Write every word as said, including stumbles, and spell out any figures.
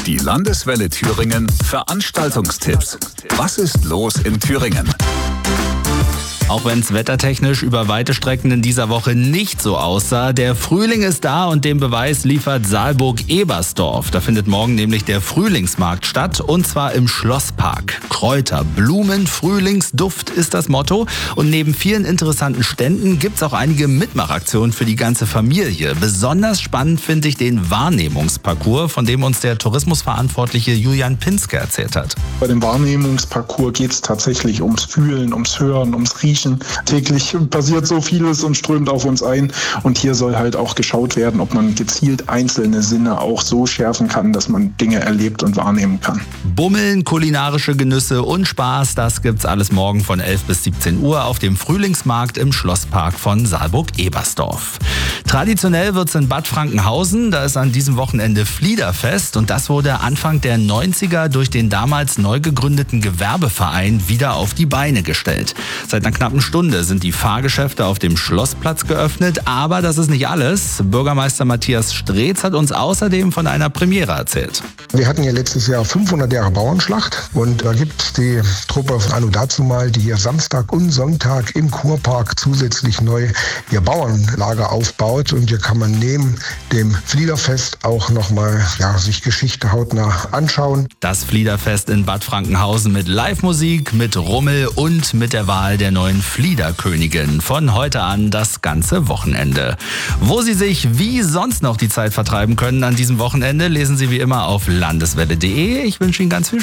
Die Landeswelle Thüringen Veranstaltungstipps. Was ist los in Thüringen? Auch wenn es wettertechnisch über weite Strecken in dieser Woche nicht so aussah, der Frühling ist da und den Beweis liefert Saalburg-Ebersdorf. Da findet morgen nämlich der Frühlingsmarkt statt und zwar im Schlosspark. Kräuter, Blumen, Frühlingsduft ist das Motto und neben vielen interessanten Ständen gibt's auch einige Mitmachaktionen für die ganze Familie. Besonders spannend finde ich den Wahrnehmungsparcours, von dem uns der Tourismusverantwortliche Julian Pinske erzählt hat. Bei dem Wahrnehmungsparcours geht es tatsächlich ums Fühlen, ums Hören, ums Riechen. Täglich passiert so vieles und strömt auf uns ein. Und hier soll halt auch geschaut werden, ob man gezielt einzelne Sinne auch so schärfen kann, dass man Dinge erlebt und wahrnehmen kann. Bummeln, kulinarische Genüsse und Spaß, das gibt's alles morgen von elf bis siebzehn Uhr auf dem Frühlingsmarkt im Schlosspark von Saalburg-Ebersdorf. Traditionell wird's in Bad Frankenhausen, da ist an diesem Wochenende Fliederfest und das wurde Anfang der neunziger durch den damals neu gegründeten Gewerbeverein wieder auf die Beine gestellt. Seit einer knappen Stunde sind die Fahrgeschäfte auf dem Schlossplatz geöffnet, aber das ist nicht alles. Bürgermeister Matthias Streetz hat uns außerdem von einer Premiere erzählt. Wir hatten ja letztes Jahr fünfhundert Jahre Bauernschlacht und da gibt die Truppe von Anno dazu mal, die hier Samstag und Sonntag im Kurpark zusätzlich neu ihr Bauernlager aufbaut und hier kann man neben dem Fliederfest auch nochmal ja, sich Geschichte hautnah anschauen. Das Fliederfest in Bad Frankenhausen mit Live-Musik, mit Rummel und mit der Wahl der neuen Fliederkönigin. Von heute an das ganze Wochenende. Wo Sie sich wie sonst noch die Zeit vertreiben können an diesem Wochenende, lesen Sie wie immer auf landeswelle punkt de. Ich wünsche Ihnen ganz viel